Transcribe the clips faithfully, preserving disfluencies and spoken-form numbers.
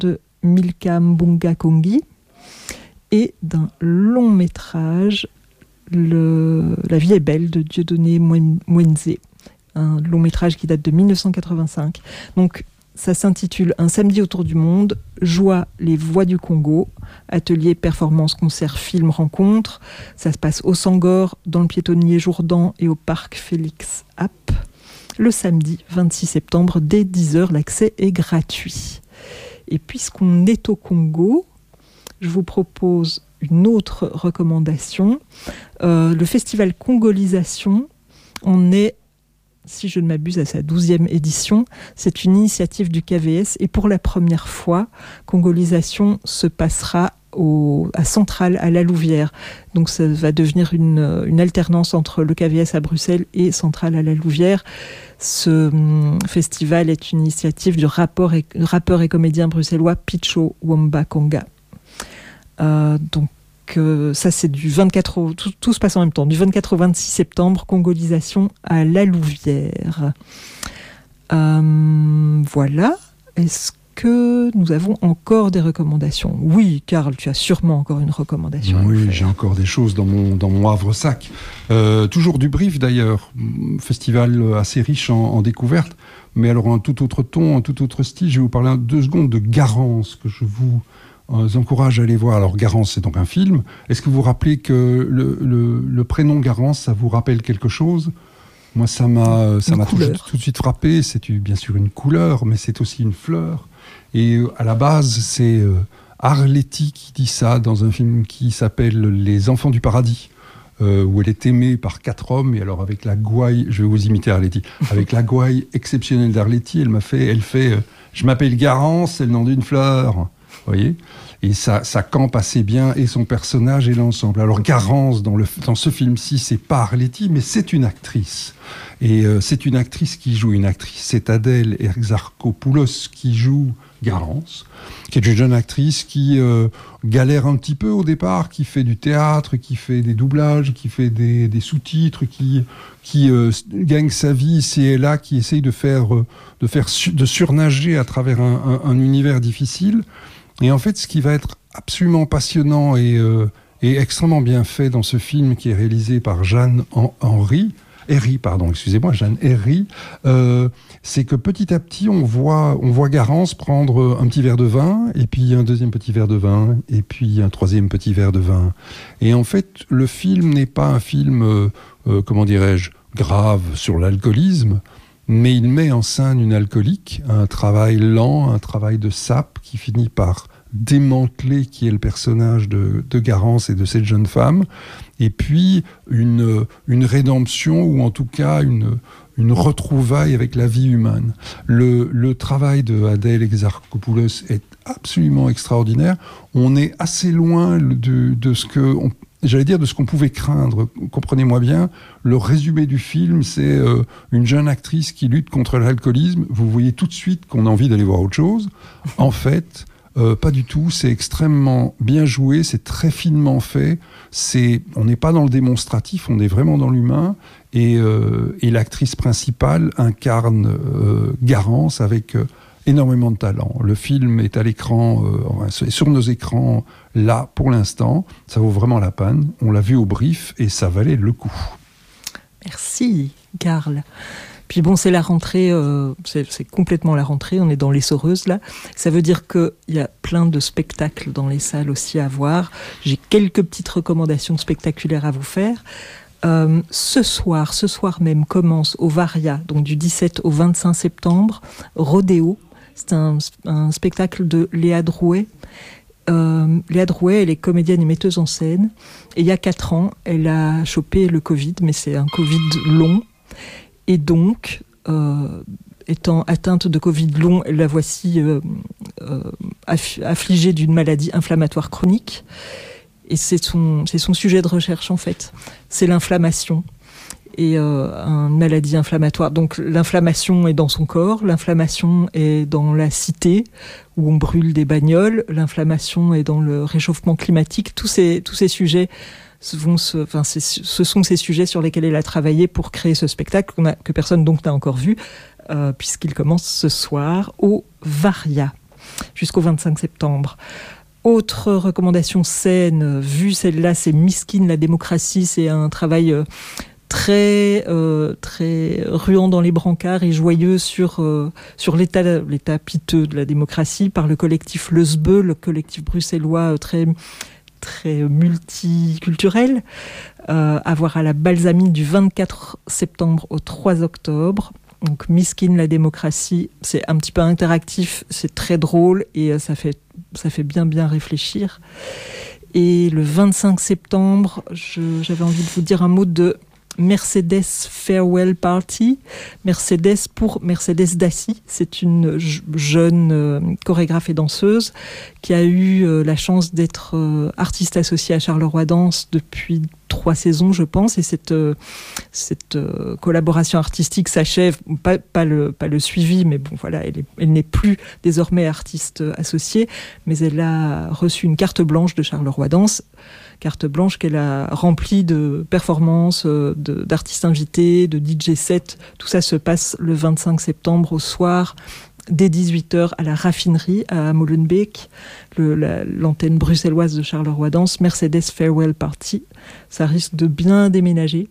de Milka Mbunga Kongi et d'un long métrage, le, La vie est belle de Dieudonné Mwenze, un long métrage qui date de mille neuf cent quatre-vingt-cinq. Donc ça s'intitule Un samedi autour du monde, Joie, les voix du Congo, atelier, performance, concert, film, rencontre. Ça se passe au Sangor, dans le piétonnier Jourdan et au parc Félix App. Le samedi vingt-six septembre, dès dix heures, l'accès est gratuit. Et puisqu'on est au Congo, je vous propose une autre recommandation. Euh, le festival Congolisation, on est, si je ne m'abuse, à sa douzième édition. C'est une initiative du K V S et pour la première fois, Congolisation se passera au, à Centrale, à La Louvière. Donc ça va devenir une, une alternance entre le K V S à Bruxelles et Centrale à La Louvière. Ce hum, festival est une initiative du rappeur et, rappeur et comédien bruxellois Pitcho Wamba Konga. Euh, donc euh, ça c'est du vingt-quatre au, tout, tout se passe en même temps, du vingt-quatre au vingt-six septembre, Congolisation à La Louvière. Euh, voilà. Est-ce que nous avons encore des recommandations ? Oui, Karl, tu as sûrement encore une recommandation. Oui, j'ai encore des choses dans mon, dans mon havre-sac. Euh, toujours du brief d'ailleurs, festival assez riche en, en découvertes, mais alors un tout autre ton, un tout autre style. Je vais vous parler en deux secondes de Garance, que je vous euh, encourage à aller voir. Alors Garance, c'est donc un film. Est-ce que vous vous rappelez que le, le, le prénom Garance, ça vous rappelle quelque chose ? Moi, ça m'a, ça m'a tout, tout de suite frappé. C'est bien sûr une couleur, mais c'est aussi une fleur. Et euh, à la base, c'est euh, Arletty qui dit ça dans un film qui s'appelle Les Enfants du Paradis, euh, où elle est aimée par quatre hommes. Et alors avec la gouaille, je vais vous imiter Arletty, avec la gouaille exceptionnelle d'Arletty, elle m'a fait, elle fait, euh, je m'appelle Garance, c'est le nom d'une fleur. Vous voyez ? Et ça, ça campe assez bien, et son personnage et l'ensemble. Alors Garance, dans, le, dans ce film-ci, c'est pas Arletty, mais c'est une actrice. Et euh, c'est une actrice qui joue une actrice. C'est Adèle Exarchopoulos qui joue Garance, qui est une jeune actrice qui euh, galère un petit peu au départ, qui fait du théâtre, qui fait des doublages, qui fait des, des sous-titres, qui, qui euh, gagne sa vie ici et là, qui essaye de faire, euh, de, faire su, de surnager à travers un, un, un univers difficile. Et en fait, ce qui va être absolument passionnant et, euh, et extrêmement bien fait dans ce film qui est réalisé par Jeanne Henry, Herry, pardon, excusez-moi, Jeanne Herry, euh, c'est que petit à petit, on voit, on voit Garance prendre un petit verre de vin, et puis un deuxième petit verre de vin, et puis un troisième petit verre de vin. Et en fait, le film n'est pas un film, euh, euh, comment dirais-je, grave sur l'alcoolisme, mais il met en scène une alcoolique, un travail lent, un travail de sape qui finit par démanteler qui est le personnage de, de Garance et de cette jeune femme, et puis une, une rédemption, ou en tout cas une, une retrouvaille avec la vie humaine. Le, le travail de Adèle Exarchopoulos est absolument extraordinaire. On est assez loin de, de ce que... On, J'allais dire de ce qu'on pouvait craindre. Comprenez-moi bien, le résumé du film, c'est euh, une jeune actrice qui lutte contre l'alcoolisme. Vous voyez tout de suite qu'on a envie d'aller voir autre chose. En fait, euh, pas du tout. C'est extrêmement bien joué, c'est très finement fait. C'est, on n'est pas dans le démonstratif, on est vraiment dans l'humain. Et, euh, et l'actrice principale incarne euh, Garance avec... Euh, énormément de talent. Le film est à l'écran, euh, sur nos écrans, là, pour l'instant. Ça vaut vraiment la peine. On l'a vu au brief et ça valait le coup. Merci, Karl. Puis bon, c'est la rentrée, euh, c'est, c'est complètement la rentrée, on est dans l'Essoreuse, là. Ça veut dire qu'il y a plein de spectacles dans les salles aussi à voir. J'ai quelques petites recommandations spectaculaires à vous faire. Euh, ce soir, ce soir même, commence au Varia, donc du dix-sept au vingt-cinq septembre, Rodéo. C'est un, un spectacle de Léa Drouet. Euh, Léa Drouet, elle est comédienne et metteuse en scène. Et il y a quatre ans, elle a chopé le Covid, mais c'est un Covid long. Et donc, euh, étant atteinte de Covid long, la voici euh, euh, aff- affligée d'une maladie inflammatoire chronique. Et c'est son, c'est son sujet de recherche, en fait. C'est l'inflammation. Et euh, une maladie inflammatoire. Donc l'inflammation est dans son corps, l'inflammation est dans la cité où on brûle des bagnoles, l'inflammation est dans le réchauffement climatique. Tous ces, tous ces sujets vont se, enfin, c'est, ce sont ces sujets sur lesquels elle a travaillé pour créer ce spectacle qu'on a, que personne donc n'a encore vu, euh, puisqu'il commence ce soir au Varia. jusqu'au vingt-cinq septembre. Autre recommandation scène, vue celle-là, c'est Miskin, la démocratie. C'est un travail euh, très, euh, très ruant dans les brancards et joyeux sur, euh, sur l'état, l'état piteux de la démocratie par le collectif Leusbeu, le collectif bruxellois euh, très, très multiculturel. Euh, à voir à la Balsamine du vingt-quatre septembre au trois octobre. Donc Miskin, la démocratie, c'est un petit peu interactif, c'est très drôle et ça fait, ça fait bien bien réfléchir. Et le vingt-cinq septembre, je, j'avais envie de vous dire un mot de Mercedes Farewell Party. Mercedes pour Mercedes Dassy, c'est une j- jeune euh, chorégraphe et danseuse qui a eu euh, la chance d'être euh, artiste associée à Charleroi Danse depuis trois saisons, je pense, et cette, euh, cette euh, collaboration artistique s'achève, pas, pas, le, pas le suivi, mais bon, voilà, elle, est, elle n'est plus désormais artiste associée, mais elle a reçu une carte blanche de Charleroi Danse, carte blanche qu'elle a remplie de performances, de, d'artistes invités, de D J sets. Tout ça se passe le vingt-cinq septembre au soir, dès dix-huit heures, à la Raffinerie, à Molenbeek, le, la, l'antenne bruxelloise de Charleroi Danse, Mercedes Farewell Party. Ça risque de bien déménager.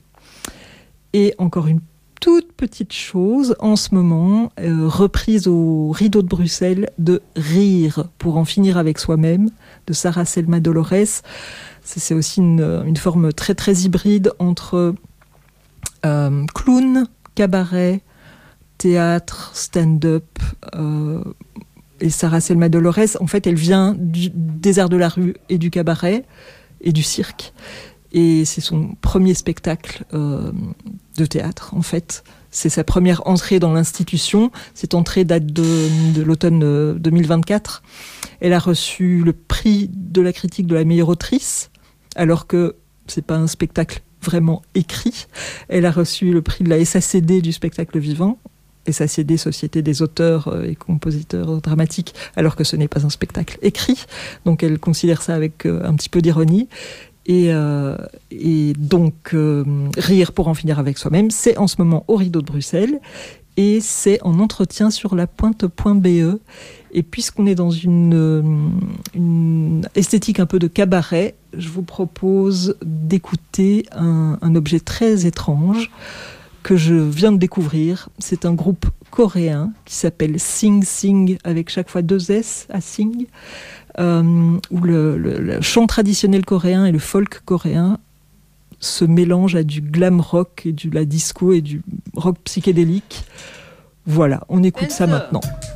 Et encore une toute petite chose, en ce moment, euh, reprise au Rideau de Bruxelles de Rire pour en finir avec soi-même, de Sarah Selma Dolores. C'est, c'est aussi une, une forme très très hybride entre euh, clown, cabaret, théâtre, stand-up. Euh, et Sarah Selma Dolores, en fait, elle vient du, des arts de la rue et du cabaret et du cirque. Et c'est son premier spectacle euh, de théâtre, en fait. C'est sa première entrée dans l'institution. Cette entrée date de, de l'automne deux mille vingt-quatre. Elle a reçu le prix de la critique de la meilleure autrice, alors que c'est pas un spectacle vraiment écrit. Elle a reçu le prix de la S A C D du spectacle vivant. S A C D, Société des auteurs et compositeurs dramatiques, alors que ce n'est pas un spectacle écrit. Donc elle considère ça avec un petit peu d'ironie. Et, euh, et donc, euh, Rire pour en finir avec soi-même, c'est en ce moment au Rideau de Bruxelles et c'est en entretien sur la pointe.be. Et puisqu'on est dans une, une esthétique un peu de cabaret, je vous propose d'écouter un, un objet très étrange que je viens de découvrir. C'est un groupe coréen qui s'appelle Sing Sing, avec chaque fois deux S à Sing. Euh, où le, le, le chant traditionnel coréen et le folk coréen se mélangent à du glam rock et de la disco et du rock psychédélique. Voilà, on écoute ça maintenant.